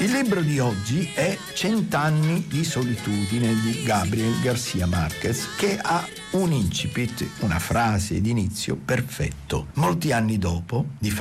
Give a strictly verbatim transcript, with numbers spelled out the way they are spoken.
Il libro di oggi è Cent'anni di solitudine di Gabriel García Márquez, che ha un incipit, una frase d'inizio perfetto. Molti anni dopo, di